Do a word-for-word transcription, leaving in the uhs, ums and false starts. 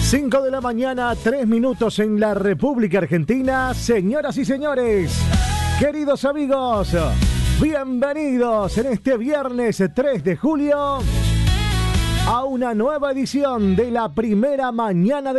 cinco de la mañana, tres minutos en la República Argentina. Señoras y señores, queridos amigos, bienvenidos en este viernes tres de julio a una nueva edición de la primera mañana de